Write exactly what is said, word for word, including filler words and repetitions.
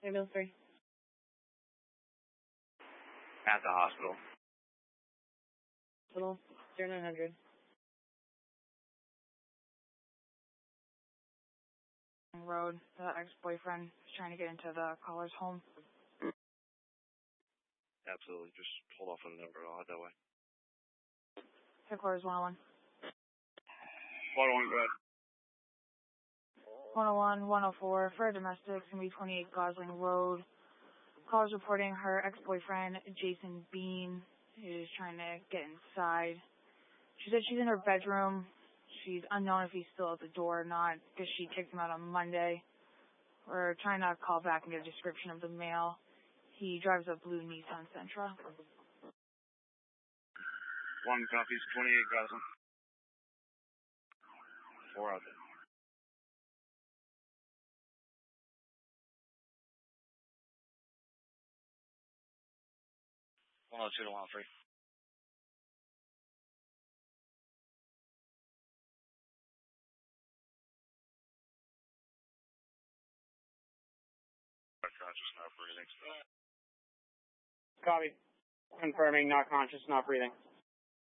Ambulance three. At the hospital. Hospital, zero nine hundred. Road, the ex-boyfriend is trying to get into the caller's home. Absolutely. Just hold off on the number. I'll head that way. Headquarters one oh one. one oh one, go ahead. one oh one, one oh four, for a domestic, it's going to be twenty-eight Gosling Road. Caller's reporting her ex-boyfriend, Jason Bean, is trying to get inside. She said she's in her bedroom. She's unknown if he's still at the door or not, because she kicked him out on Monday. We're trying to call back and get a description of the male. He drives a blue Nissan Sentra. One copies, twenty-eight Gosling. Four out there. one oh two to one oh three. Conscious, not breathing. Copy. Confirming, not conscious, not breathing.